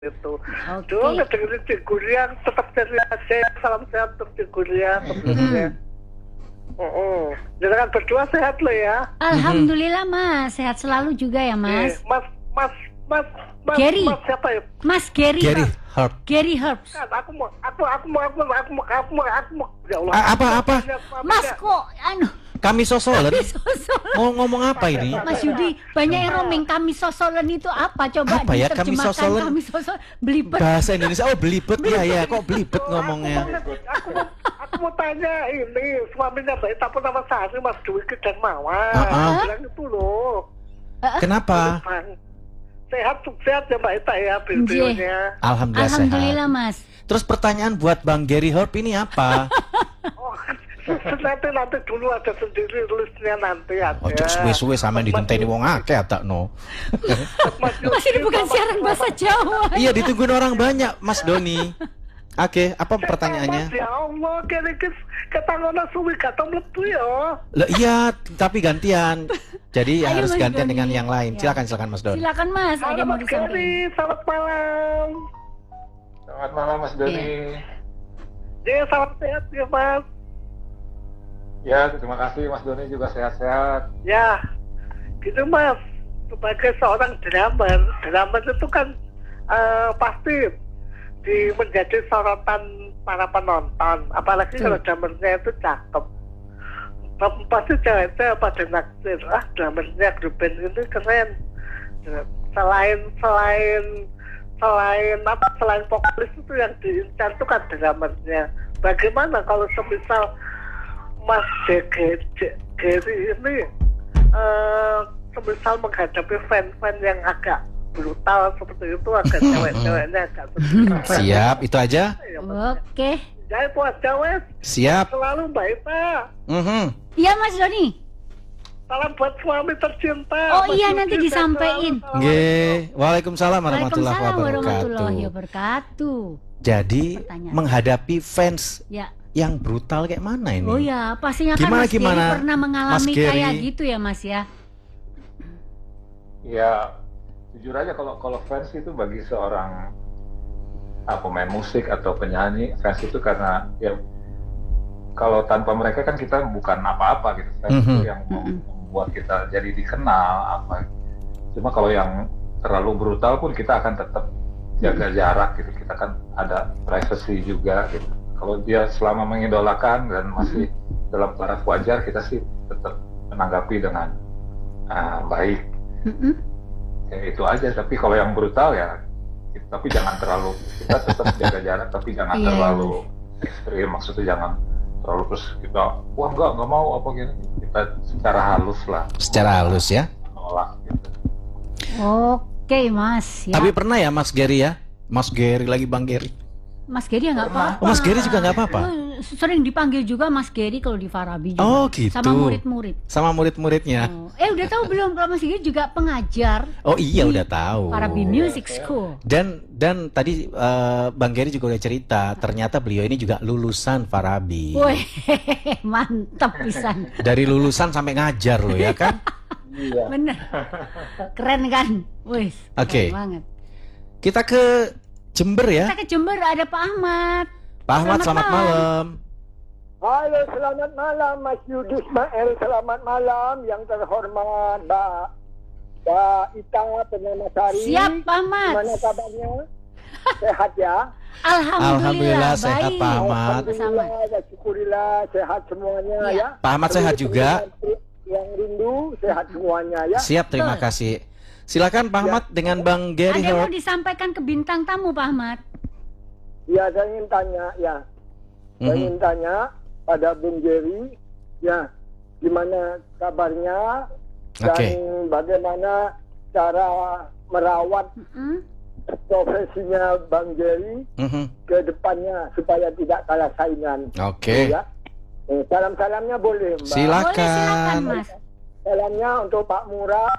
itu. Oke. Ngedengerin Cikgu Riang tetap dari aja. Salam sehat untuk Cikgu Riang tentunya. Jangan berdua sehat lo ya. Alhamdulillah Mas, sehat selalu juga ya Mas. Mas Gary. Mas siapa ya? Mas Gary. Gary Herb. Gary Herbs. Kan aku mau ya Allah. Apa? Mas kok Kami sosolen. sosolan. Mau ngomong apa ini? Mas Yudi, banyak yang roaming kami sosolan itu apa? Coba Apa ya, kami diterjemahkan sosolan? kami sosolan. Belibet. Bahasa Indonesia. Oh, belibet. Ya, kok belibet ngomongnya. Aku mau tanya ini suaminya Mbak Ita Purnama Sari, Mas Dwiki dan Mawar. Bilang itu loh. Kenapa? Bang, sehat ya Mbak Ita ya videonya. Alhamdulillah sehat. Mas. Terus pertanyaan buat Bang Gary Herb ini apa? Oh, nanti dulu ada sendiri tulisnya nanti ada. Ojo suwe-suwe sama ditenteni wong akeh tak no. Mas ini bukan siaran bahasa Jawa. Iya, ditungguin orang banyak, Mas Doni. Oke, apa pertanyaannya? Ya Allah, kira ketangana suwi kata mlebu ya. Lah iya, tapi gantian. Jadi Ayo, harus Mas gantian Doni. dengan yang lain. Ya. Silakan Mas Doni. Silakan Mas, ada yang mau Mas disampaikan. Gary, selamat malam. Selamat malam Mas Doni. Ya, salam sehat ya Mas. Ya, terima kasih Mas Doni juga sehat-sehat. Ya, gitu Mas. Sebagai seorang drummer itu kan pasti menjadi sorotan para penonton. Apalagi kalau drummernya itu cakep. Pasti cewek-cewek pada naksir. Drummernya grup band ini keren. Selain vokalis itu yang diincar itu kan drummernya. Bagaimana kalau semisal Mas Gary ini semisal menghadapi fan-fan yang agak brutal seperti itu, agak cewek-ceweknya agak sedih. Siap, itu aja. Oke. Ya itu aja wes. Siap. Selalu Mbak Ita. Iya Mas Doni. Salam buat suami tercinta. Oh Mas iya, Yudi, nanti sehat disampaikan. selalu. Nggih. Waalaikumsalam warahmatullahi Waalaikumsalam wabarakatuh. warahmatullahi wabarakatuh. Jadi Pertanyaan. menghadapi fans Ya. yang brutal kayak mana ini? Oh ya, pastinya kan Gimana, Mas Gary gimana? pernah mengalami Mas Gary? kayak gitu ya Mas ya. Ya, jujur aja kalau fans itu bagi seorang pemain musik atau penyanyi, fans itu karena ya kalau tanpa mereka kan kita bukan apa-apa gitu. Fans itu yang membuat kita jadi dikenal apa. Cuma kalau yang terlalu brutal pun kita akan tetap jaga jarak gitu. Kita kan ada privacy juga gitu. Kalau dia selama mengidolakan dan masih dalam taraf wajar, kita sih tetap menanggapi dengan baik. Ya, itu aja. Tapi kalau yang brutal ya, tapi jangan terlalu, kita tetap jaga jarak, tapi jangan Iya, terlalu ekstrim. Maksudnya jangan terlalu terus kita, wah enggak mau apa gini. Kita secara halus lah. Secara halus ya. Menolak gitu. Oke Mas ya. Tapi pernah ya Mas Gary ya? Mas Gary lagi Bang Gary. Mas Gary ya nggak apa-apa. Oh, Mas Gary juga nggak apa-apa. Sering dipanggil juga Mas Gary kalau di Farabi juga. Oh gitu. Sama murid-murid. Sama murid-muridnya. Oh. Udah tahu belum kalau Mas Gary juga pengajar Oh iya di udah tahu. Farabi Music School. Dan tadi Bang Gary juga udah cerita, ternyata beliau ini juga lulusan Farabi. Wih, mantap pisan. Dari lulusan sampai ngajar loh ya kan? Iya. Bener. Keren kan? Wih, Oke. keren banget. Kita ke Jember ya. Kita ke Jember, ada Pak Ahmad. Pak Ahmad selamat malam. Halo, selamat malam Mas Yudi Ismail. Selamat malam yang terhormat Mbak Ita Purnama Sari. Siap Pak Ahmad. Gimana kabarnya? Sehat ya? Alhamdulillah baik. sehat Pak Ahmad. Alhamdulillah, ya syukurillah sehat semuanya Iya. ya. Pak Ahmad sehat juga. Yang rindu sehat semuanya ya. Siap, terima Betul. kasih. Silakan Pak Ahmad dengan Bang Gary Ada yang mau Herb. disampaikan ke bintang tamu Pak Ahmad? Ya, saya ingin tanya ya. Saya ingin tanya pada Bung Gary ya, gimana kabarnya dan Oke. bagaimana cara merawat profesinya Bang Gary ke depannya supaya tidak kalah saingan. Oke. Ya. Salam-salamnya boleh, Mbak. Boleh, silakan Silakan. Mas. Salamnya untuk Pak Murah,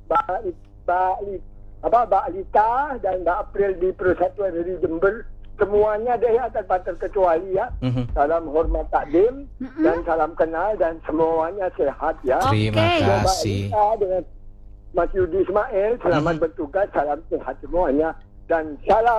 Mbak Lita dan Mbak April di Persatuan dari Jember. Semuanya deh ya, tanpa terkecuali ya. Salam hormat takdim dan salam kenal dan semuanya sehat ya. Terima Oke. Mbak kasih. Lita dengan Mas Yudi Ismail, selamat bertugas, salam sehat semuanya. dan salam